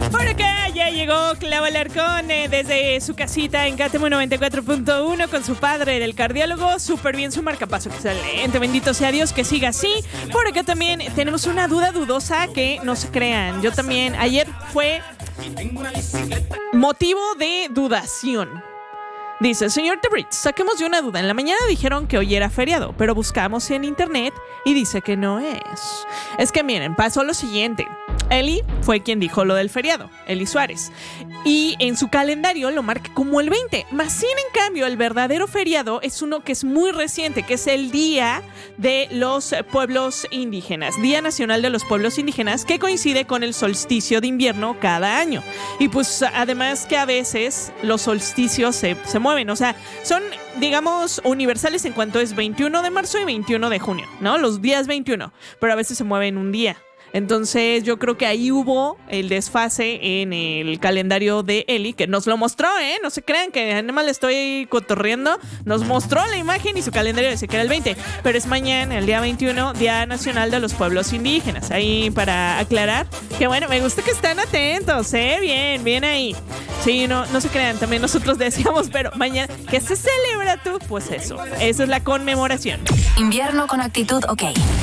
Por acá ya llegó Clau Alarcón desde su casita en KTM 94.1 con su padre, del cardiólogo. Súper bien su marcapaso, excelente. Bendito sea Dios, que siga así. Por acá también tenemos una duda dudosa que no se crean. Yo también, ayer fue motivo de dudación. Dice, señor Tebritz, saquemos de una duda. En la mañana dijeron que hoy era feriado, pero buscamos en internet y dice que no es. Es que miren, pasó lo siguiente. Eli fue quien dijo lo del feriado, Eli Suárez. Y en su calendario lo marca como el 20. Más sin en cambio, el verdadero feriado es uno que es muy reciente, que es el Día de los Pueblos Indígenas. Día Nacional de los Pueblos Indígenas, que coincide con el solsticio de invierno cada año. Y pues además que a veces los solsticios se mueven. O sea, son, digamos, universales en cuanto es 21 de marzo y 21 de junio, ¿no? Los días 21. Pero a veces se mueven un día. Entonces yo creo que ahí hubo el desfase en el calendario de Eli, que nos lo mostró, no se crean que nada más le estoy cotorreando. Nos mostró la imagen y su calendario dice que era el 20, pero es mañana, el día 21, Día Nacional de los Pueblos Indígenas. Ahí para aclarar, que bueno, me gusta que están atentos, bien ahí. Sí, no se crean, también nosotros decíamos, pero mañana, ¿qué se celebra tú? Pues eso, esa es la conmemoración. Invierno con actitud, ok.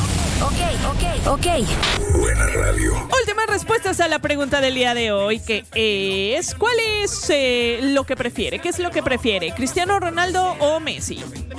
Buena radio. Últimas respuestas a la pregunta del día de hoy, que es, ¿cuál es lo que prefiere? ¿Qué es lo que prefiere? ¿Cristiano Ronaldo o Messi?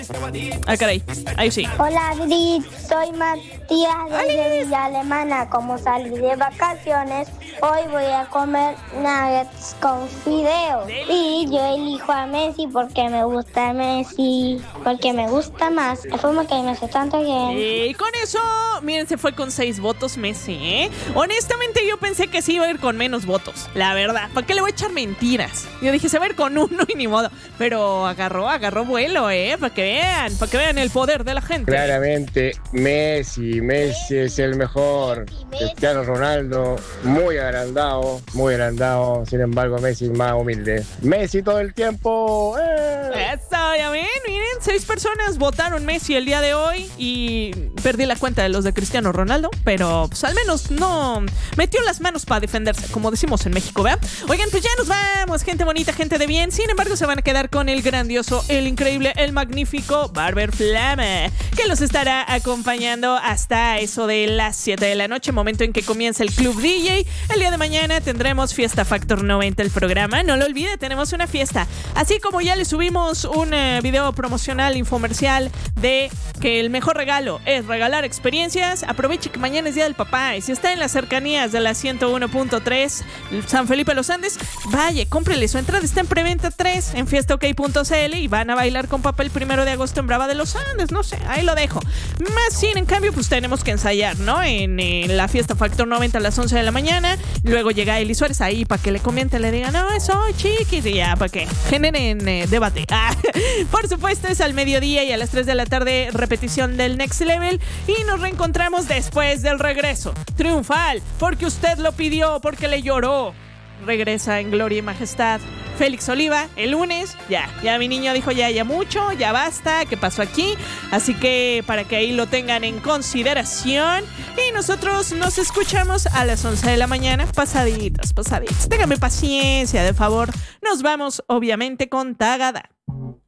Ah, caray, ahí sí. Hola, Adri, soy Matías desde Villa Alemana. Como salí de vacaciones, hoy voy a comer nuggets con fideos. Y yo elijo a Messi porque me gusta Messi, porque me gusta más. La forma que me hace tanto bien. Y con eso, miren, se fue con 6 votos Messi, Honestamente yo pensé que sí iba a ir con menos votos, la verdad. ¿Para qué le voy a echar mentiras? Yo dije, se va a ir con uno y ni modo. Pero agarró vuelo, para que vean el poder de la gente. Claramente Messi es el mejor. Cristiano Ronaldo, muy agrandado. Sin embargo, Messi más humilde. Messi todo el tiempo. Eso, ya ven, miren, 6 personas votaron Messi el día de hoy y perdí la cuenta de los de Cristiano Ronaldo, pero pues al menos no metió las manos para defenderse, como decimos en México, ¿verdad? Oigan, pues ya nos vamos, gente bonita, gente de bien. Sin embargo, se van a quedar con el grandioso, el increíble, el magnífico Barber Flama, que los estará acompañando hasta eso de las 7 de la noche, momento en que comienza el Club DJ. El día de mañana tendremos Fiesta Factor 90, el programa. No lo olvide, tenemos una fiesta. Así como ya le subimos un video promocional, infomercial, de que el mejor regalo es regalar experiencias. Aproveche que mañana es Día del Papá y si está en las cercanías de la 101.3 San Felipe Los Andes, vaya, cómprele su entrada, está en preventa 3 en fiestaok.cl y van a bailar con papá el 1 de agosto en Brava de Los Andes, no sé, ahí lo dejo. Más sin, en cambio, pues tenemos que ensayar, ¿no? En la Fiesta Factor 90 a las 11 de la mañana, luego llega Eli Suárez ahí para que le comente, le diga, no, soy chiquis, y ya, para que generen debate. Por supuesto, es al mediodía y a las 3 de la tarde repetición del Next Level y nos reencontramos después del regreso triunfal, porque usted lo pidió, porque le lloró. Regresa en gloria y majestad Félix Oliva el lunes. Ya mi niño dijo ya mucho, ya basta, ¿qué pasó aquí? Así que para que ahí lo tengan en consideración. Y nosotros nos escuchamos a las 11 de la mañana, pasaditas. Ténganme paciencia, de favor. Nos vamos obviamente con Tagada.